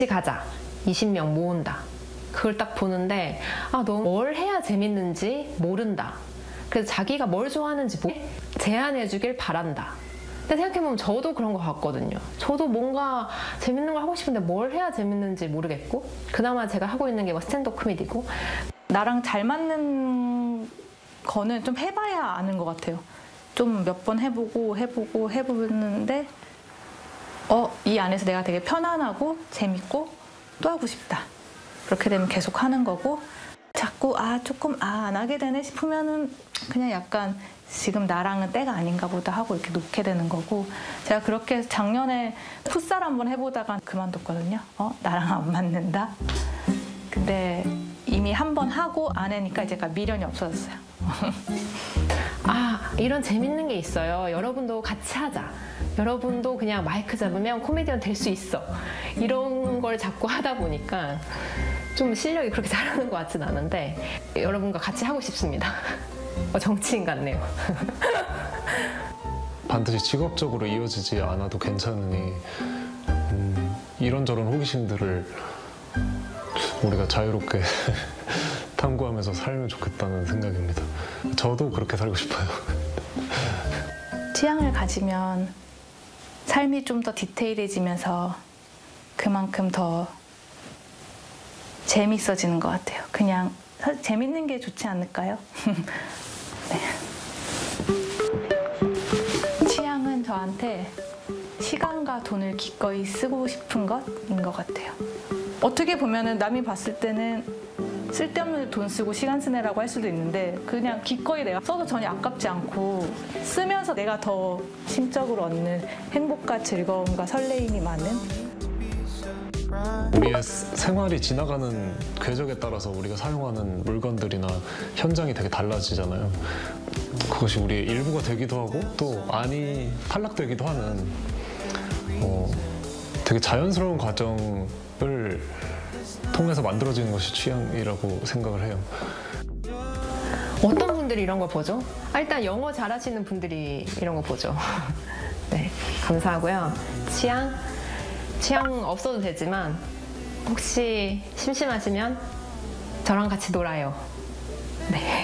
가자. 20명 모은다. 그걸 딱 보는데 너 뭘 해야 재밌는지 모른다. 그래서 자기가 뭘 좋아하는지 제안해 주길 바란다. 근데 생각해보면 저도 그런 것 같거든요. 저도 뭔가 재밌는 걸 하고 싶은데 뭘 해야 재밌는지 모르겠고, 그나마 제가 하고 있는 게 뭐 스탠드업 코미디고. 나랑 잘 맞는 거는 좀 해봐야 아는 것 같아요. 좀 몇 번 해보는데 이 안에서 내가 되게 편안하고 재밌고 또 하고 싶다. 그렇게 되면 계속 하는 거고, 자꾸 조금 안 하게 되네 싶으면은 그냥 약간 지금 나랑은 때가 아닌가 보다 하고 이렇게 놓게 되는 거고, 제가 그렇게 해서 작년에 풋살 한번 해보다가 그만뒀거든요. 나랑 안 맞는다. 근데 이미 한 번 하고 안 하니까 이제 미련이 없어졌어요. 이런 재밌는 게 있어요. 여러분도 같이 하자. 여러분도 그냥 마이크 잡으면 코미디언 될 수 있어. 이런 걸 자꾸 하다 보니까 좀 실력이 그렇게 잘하는 것 같진 않은데 여러분과 같이 하고 싶습니다. 정치인 같네요. 반드시 직업적으로 이어지지 않아도 괜찮으니 이런저런 호기심들을 우리가 자유롭게 탐구하면서 살면 좋겠다는 생각입니다. 저도 그렇게 살고 싶어요. 취향을 가지면 삶이 좀 더 디테일해지면서 그만큼 더 재밌어지는 것 같아요. 그냥 사실 재밌는 게 좋지 않을까요? 네. 취향은 저한테 시간과 돈을 기꺼이 쓰고 싶은 것인 것 같아요. 어떻게 보면은 남이 봤을 때는 쓸데없는 돈 쓰고 시간 쓰네라고 할 수도 있는데, 그냥 기꺼이 내가 써서 전혀 아깝지 않고 쓰면서 내가 더 심적으로 얻는 행복과 즐거움과 설레임이 많은. 우리의 생활이 지나가는 궤적에 따라서 우리가 사용하는 물건들이나 현장이 되게 달라지잖아요. 그것이 우리의 일부가 되기도 하고 또 안이 탈락되기도 하는 되게 자연스러운 과정을 통해서 만들어지는 것이 취향이라고 생각을 해요. 어떤 분들이 이런 걸 보죠? 일단 영어 잘하시는 분들이 이런 거 보죠. 네, 감사하고요. 취향 없어도 되지만 혹시 심심하시면 저랑 같이 놀아요.